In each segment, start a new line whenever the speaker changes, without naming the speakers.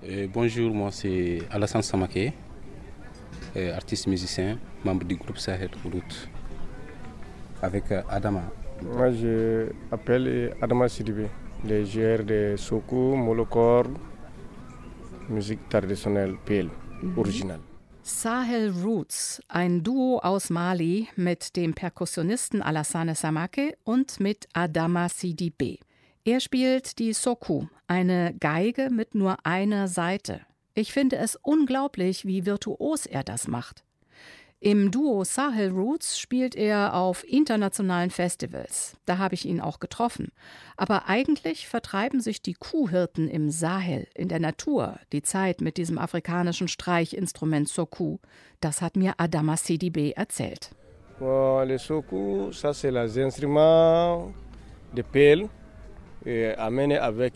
Bonjour, moi c'est Alassane Samake, artiste musicien, membre du groupe Sahel Route, avec Adama.
Moi je m'appelle Adama Sidibé, le joueur de soukous, molokord, musique traditionnelle PL, original.
Sahel Roots, ein Duo aus Mali mit dem Perkussionisten Alassane Samake und mit Adama Sidibé. Er spielt die Soukous, eine Geige mit nur einer Saite. Ich finde es unglaublich, wie virtuos er das macht. Im Duo Sahel Roots spielt er auf internationalen Festivals. Da habe ich ihn auch getroffen. Aber eigentlich vertreiben sich die Kuhhirten im Sahel, in der Natur, die Zeit mit diesem afrikanischen Streichinstrument Soukous. Das hat mir Adama Sidibé erzählt.
Les soukous, ça c'est les instruments de pelle amenés avec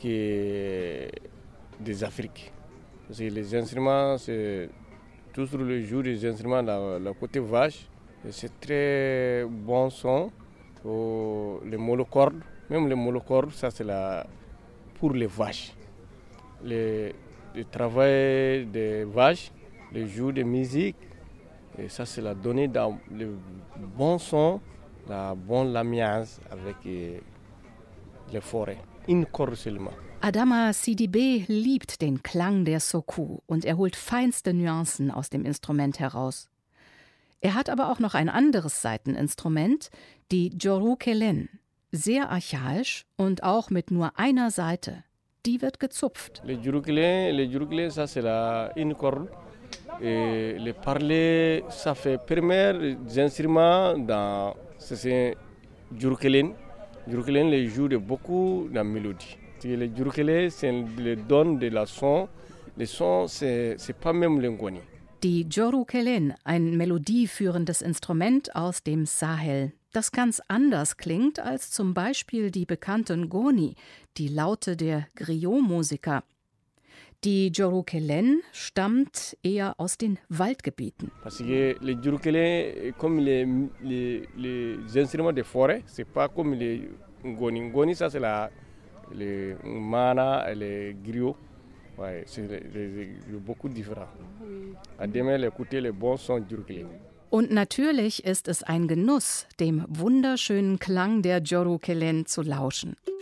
des Afriques. Parce que les instruments, c'est toujours le jour des instruments dans le côté vache. Et c'est très bon son. Les monocordes, même les monocordes, ça c'est pour les vaches. Le travail des vaches, le jour de musique, et ça c'est la donnée dans le bon son, la bonne l'ambiance avec les forêts. Une corde seulement.
Adama Sidibé liebt den Klang der Soukous und er holt feinste Nuancen aus dem Instrument heraus. Er hat aber auch noch ein anderes Saiteninstrument, die Djoroukelin, sehr archaisch und auch mit nur einer Saite. Die wird gezupft.
Le Djoroukelin, ça c'est une corde. Et le parler, ça fait premier instrument dans c'est Djoroukelin. Djoroukelin les joue de beaucoup de mélodies. Le Djoroukelin, c'est le don de la son. Le son, c'est pas même le ngoni.
Die Djoroukelin, ein melodieführendes Instrument aus dem Sahel, das ganz anders klingt als zum Beispiel die bekannte Ngoni, die Laute der Griot-Musiker. Die Djoroukelin stammt eher aus den Waldgebieten.
Parce que le Djoroukelin, comme les instruments de forêt, c'est pas comme les ngoni. Ngoni, ça c'est les mana et les griots. Ouais, c'est beaucoup différent. À demain, écouter les bons sons Djoroukelin.
Und natürlich ist es ein Genuss, dem wunderschönen Klang der Djoroukelin zu lauschen.